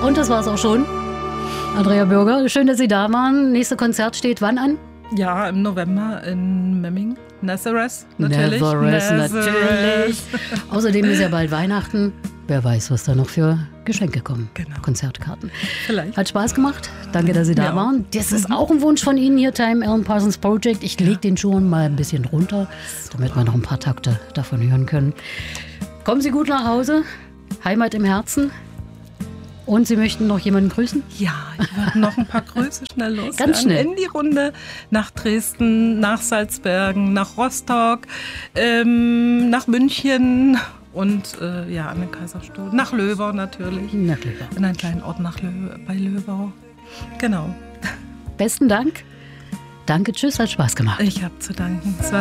Und das war's auch schon. Andrea Bürger, schön, dass Sie da waren. Nächste Konzert steht wann an? Ja, im November in Memming. Nazareth, natürlich. Natürlich. Außerdem ist ja bald Weihnachten. Wer weiß, was da noch für Geschenke kommen. Genau. Konzertkarten. Vielleicht. Hat Spaß gemacht. Danke, dass Sie da waren. Das ist auch ein Wunsch von Ihnen hier, Time Alan Parsons Project. Ich lege den Schuhen mal ein bisschen runter, damit wir noch ein paar Takte davon hören können. Kommen Sie gut nach Hause. Heimat im Herzen. Und Sie möchten noch jemanden grüßen? Ja, ich würde noch ein paar Grüße schnell los. Ganz schnell. In die Runde nach Dresden, nach Salzbergen, nach Rostock, nach München und an den Kaiserstuhl. Nach Löbau natürlich. Nach Löbau. In einen kleinen Ort bei Löbau. Genau. Besten Dank. Danke, tschüss, hat Spaß gemacht. Ich habe zu danken.